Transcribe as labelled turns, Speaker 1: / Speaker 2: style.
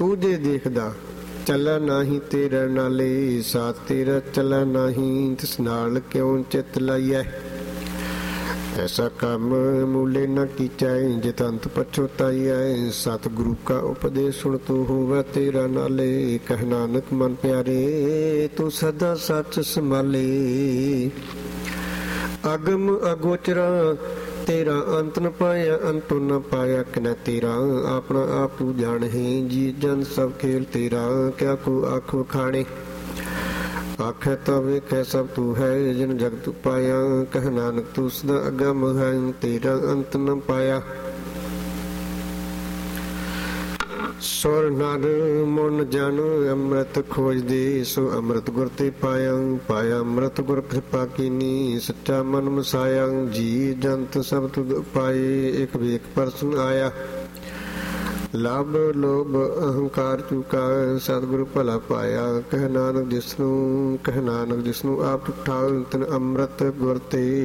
Speaker 1: ਤੂੰ ਜੇ ਦੇਖਦਾ ਚੱਲਾ ਨਾਹੀਂ ਤੇਰਾ ਨਾਲੇ, ਸਾਥ ਤੇਰਾ ਚੱਲਾ ਨਾਹੀਂ ਤਿਸ ਨਾਲ ਕਿਉਂ ਚਿੱਤ ਲਾਈਐ। ਐਸਾ ਕੰਮ ਮੂਲੇ ਨਾ ਕੀਚੈ ਜਿਤ ਅੰਤ ਪਛੋਤਾਈਐ। ਸਤਿਗੁਰੂ ਕਾ ਉਪਦੇਸ਼ ਸੁਣ ਤੂੰ ਹੋਵੇ ਤੇਰਾ ਨਾਲੇ, ਕਹਿ ਨਾਨਕ ਮਨ ਪਿਆਰੇ ਤੂੰ ਸਦਾ ਸੱਚ ਸੰਭਾਲੇ। ਅਗਮ ਅਗੋਚਰਾ ਤੇਰਾ ਅੰਤ ਨ ਪਾਇਆ, ਅੰਤੁ ਨ ਪਾਇਆ ਕਿਨੈ ਤੇਰਾ। ਆਪਣਾ ਆਪ ਤੂੰ ਜਾਣਹਿ ਜੀ ਜਨ ਸਭ ਖੇਲ ਤੇਰਾ, ਕਿਆ ਕੋ ਆਖ ਵਖਾਣੇ। ਆਖੈ ਤਾਂ ਵੇਖੈ ਸਭ ਤੂੰ ਹੈ ਜਿਨ ਜਗਤ ਪਾਇਆ, ਕਹਿ ਨਾਨਕ ਤੂੰ ਸਦਾ ਅਗਮ ਹੈ ਤੇਰਾ ਅੰਤ ਨ ਪਾਇਆ। ਸੁਰ ਨਰ ਮਨ ਜਨ ਅੰਮ੍ਰਿਤ ਖੋਜਦੇ, ਸੋ ਅੰਮ੍ਰਿਤ ਗੁਰ ਤੇ ਪਾਇਆ। ਪਾਇਆ ਅੰਮ੍ਰਿਤ ਗੁਰ ਕਿਰਪਾ ਕੀਨੀ, ਸੱਚਾ ਮਨ ਮਸਾਇਆ। ਜੀ ਜੰਤ ਸਭ ਤੁਧ ਪਾਏ, ਇੱਕ ਵੇਖ ਪਰਸਨ ਆਇਆ। ਲਾਭ ਲੋਭ ਅਹੰਕਾਰ ਚੁਕਾ, ਸਤਿਗੁਰੂ ਭਲਾ ਪਾਇਆ। ਕਹਿ ਨਾਨਕ ਜਿਸਨੂੰ ਆਪ ਠਾਲ ਤਨ ਅੰਮ੍ਰਿਤ ਗੁਰ ਤੇ